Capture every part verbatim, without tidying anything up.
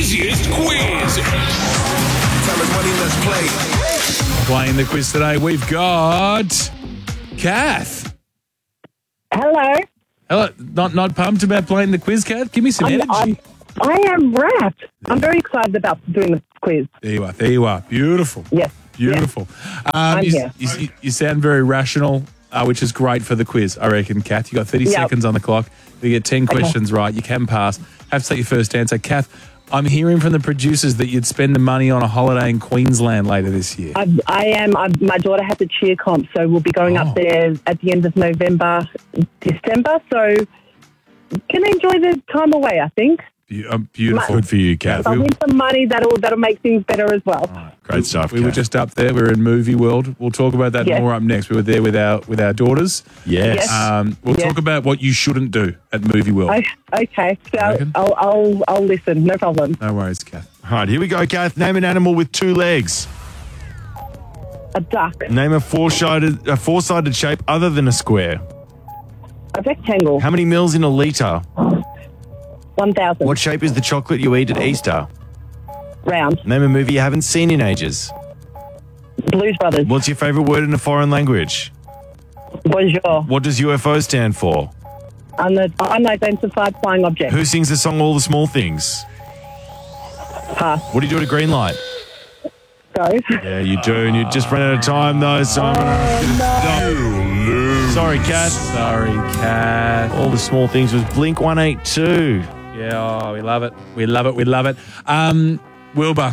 easiest quiz. Tell us money, let's play. Playing the quiz today, we've got Kath. Hello. Hello. Not not pumped about playing the quiz, Kath? Give me some I'm, energy. I'm, I am wrapped. I'm very excited about doing the quiz. There you are. There you are. Beautiful. Yes. Beautiful. Um, I'm you, here. You, you sound very rational, uh, which is great for the quiz, I reckon, Kath. You got thirty Yep. seconds on the clock. You get ten questions right. You can pass. Have to take your first answer. Kath, I'm hearing from the producers that you'd spend the money on a holiday in Queensland later this year. I, I am. I, my daughter has a cheer comp, so we'll be going Oh. up there at the end of November, December. So can enjoy the time away, I think. Be- uh, beautiful. Good for you, Kath. If I win some money, that'll that'll make things better as well. Great stuff, We were Kath. just up there. We were in Movie World. We'll talk about that Yes. more up next. We were there with our with our daughters. Yes. Yes. Um, we'll Yes. talk about what you shouldn't do at Movie World. I, okay, so Reckon? I'll, I'll I'll listen. No problem. No worries, Kath. All right, here we go, Kath. Name an animal with two legs. A duck, Name a four-sided, a four-sided shape other than a square. a rectangle, How many mils in a litre? one thousand What shape is the chocolate you eat at Easter? round. Name a movie you haven't seen in ages. Blues Brothers. What's your favourite word in a foreign language? Bonjour. What does U F O stand for? Un- unidentified flying object. Who sings the song All the Small Things? Pass. What do you do at a green light? Go. Yeah, you do, and you just ran out of time, though, so I'm gonna... Sorry, Kath. Sorry, Kath. All the Small Things was Blink one eighty-two. Yeah, oh, we love it. We love it. We love it. Um, Wilbur,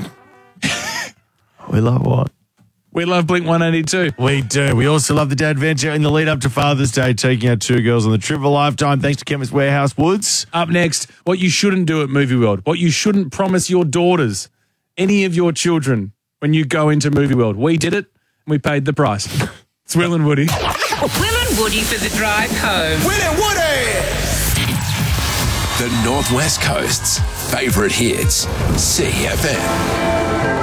We love what? we love Blink one eighty-two. We do. We also love the Dad Venture in the lead up to Father's Day, taking our two girls on the trip of a lifetime, thanks to Chemist Warehouse Woods. Up next, what you shouldn't do at Movie World. What you shouldn't promise your daughters, any of your children, when you go into Movie World. We did it, and we paid the price. It's Will and Woody. Will and Woody for the drive home. Will and Woody! The Northwest Coast's favourite hits. C F M.